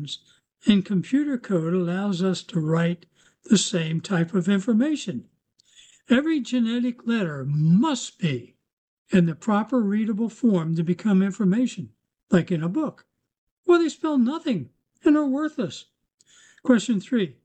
humans, and computer code allows us to write the same type of information. Every genetic letter must be in the proper readable form to become information, like in a book, or they spell nothing and are worthless. Question 3.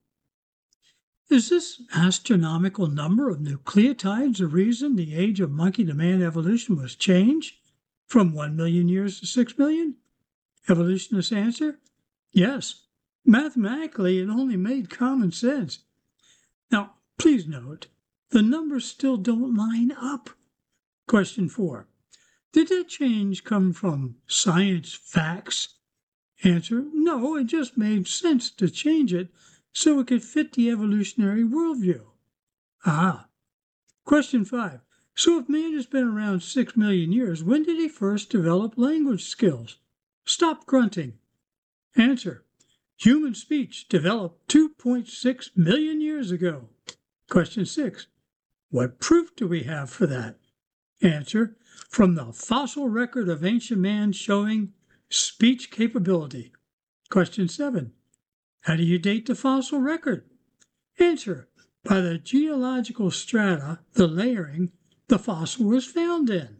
Is this astronomical number of nucleotides the reason the age of monkey to man evolution was changed from 1 million years to 6 million? Evolutionists answer, yes. Mathematically, it only made common sense. Now, please note, the numbers still don't line up. Question 4. Did that change come from science facts? Answer, no, it just made sense to change it so it could fit the evolutionary worldview. Question 5. So if man has been around 6 million years, when did he first develop language skills? Stop grunting. Answer, human speech developed 2.6 million years ago. Question 6. What proof do we have for that? Answer, from the fossil record of ancient man showing speech capability. Question 7. How do you date the fossil record? Answer, by the geological strata, the layering the fossil was found in.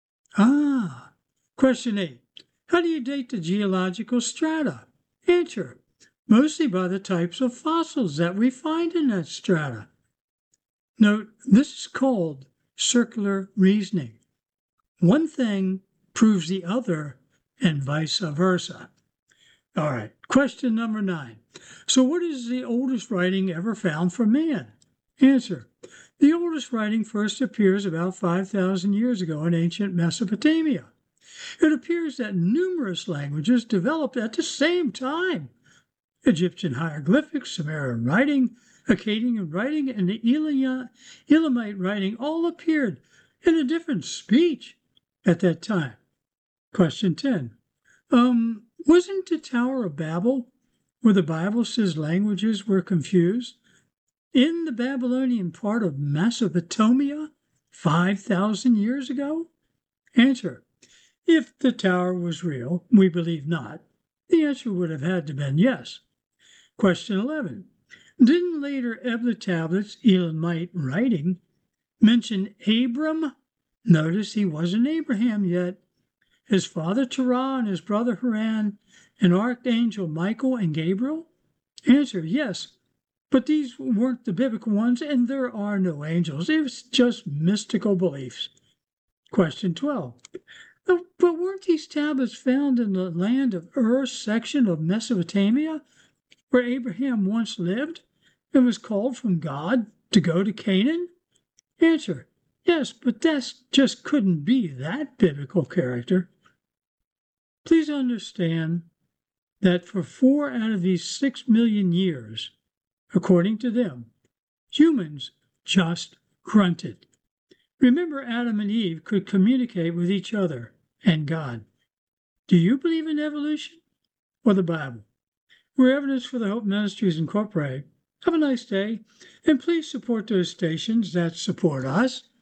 Question 8. How do you date the geological strata? Answer, mostly by the types of fossils that we find in that strata. Note, this is called circular reasoning. One thing proves the other and vice versa. All right, question number 9. So what is the oldest writing ever found for man? Answer, the oldest writing first appears about 5,000 years ago in ancient Mesopotamia. It appears that numerous languages developed at the same time. Egyptian hieroglyphics, Sumerian writing, Akkadian writing, and the Elamite writing all appeared in a different speech at that time. Question 10. Wasn't the Tower of Babel, where the Bible says languages were confused, in the Babylonian part of Mesopotamia 5,000 years ago? Answer, if the tower was real, we believe not. The answer would have had to have been yes. Question 11. Didn't later Ebla tablets, Elamite writing, mention Abram? Notice he wasn't Abraham yet. His father Terah and his brother Haran, and Archangel Michael and Gabriel? Answer, yes. But these weren't the biblical ones, and there are no angels. It was just mystical beliefs. Question 12. But weren't these tablets found in the land of Ur section of Mesopotamia, where Abraham once lived and was called from God to go to Canaan? Answer, yes, but that just couldn't be that biblical character. Please understand that for 4 out of these 6 million years, according to them, humans just grunted. Remember, Adam and Eve could communicate with each other and God. Do you believe in evolution or the Bible? We're Evidence for the Hope Ministries Incorporated. Have a nice day, and please support those stations that support us.